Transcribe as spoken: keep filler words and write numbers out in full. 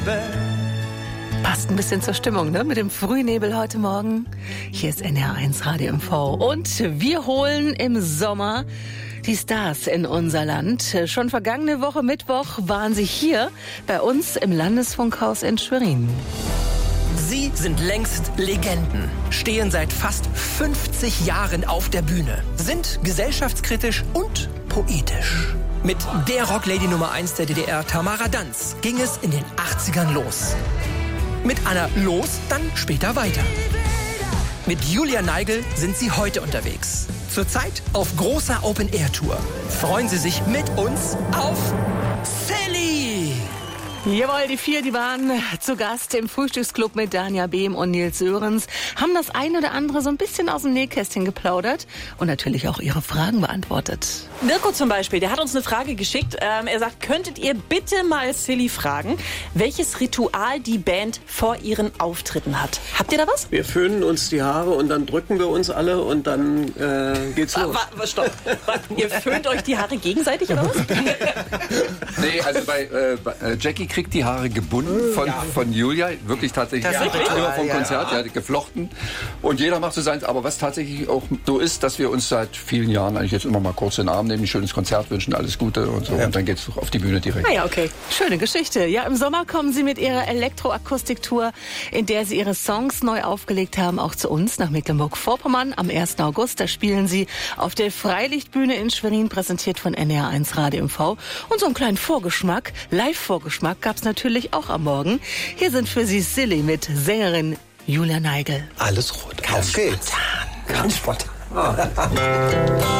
Passt ein bisschen zur Stimmung, ne? Mit dem Frühnebel heute Morgen. Hier ist N R eins Radio M V. Und wir holen im Sommer die Stars in unser Land. Schon vergangene Woche Mittwoch waren sie hier bei uns im Landesfunkhaus in Schwerin. Sie sind längst Legenden, stehen seit fast fünfzig Jahren auf der Bühne, sind gesellschaftskritisch und poetisch. Mit der Rocklady Nummer eins der D D R, Tamara Danz, ging es in den achtzigern los. Mit Anna Los dann später weiter. Mit Julia Neigel sind sie heute unterwegs. Zurzeit auf großer Open-Air-Tour. Freuen Sie sich mit uns auf Silly! Jawohl, die vier, die waren zu Gast im Frühstücksclub mit Dania Behm und Nils Sörensen, haben das ein oder andere so ein bisschen aus dem Nähkästchen geplaudert und natürlich auch ihre Fragen beantwortet. Mirko zum Beispiel, der hat uns eine Frage geschickt. Ähm, er sagt, könntet ihr bitte mal Silly fragen, welches Ritual die Band vor ihren Auftritten hat? Habt ihr da was? Wir föhnen uns die Haare und dann drücken wir uns alle und dann äh, geht's los. Wa- wa- stopp. Ihr föhnt euch die Haare gegenseitig oder was? Nee, also bei, äh, bei äh, Jackie kriegt die Haare gebunden von, ja. von Julia, wirklich tatsächlich Tatsächlich? früher vom Ja, Konzert, ja. ja, geflochten. Und jeder macht so seins. Aber was tatsächlich auch so ist, dass wir uns seit vielen Jahren eigentlich jetzt immer mal kurz in den Arm nehmen, ein schönes Konzert wünschen, alles Gute und so. Ja. Und dann geht's auf die Bühne direkt. Ah ja, okay. Schöne Geschichte. Ja, im Sommer kommen sie mit ihrer Elektroakustiktour, in der sie ihre Songs neu aufgelegt haben, auch zu uns nach Mecklenburg-Vorpommern. Am ersten August, da spielen sie auf der Freilichtbühne in Schwerin, präsentiert von N R eins Radio M V. Und so einen kleinen Vorgeschmack, Live-Vorgeschmack gab's natürlich auch am Morgen. Hier sind für Sie Silly mit Sängerin Julia Neigel. Alles rot. Auf geht's. Ganz spontan.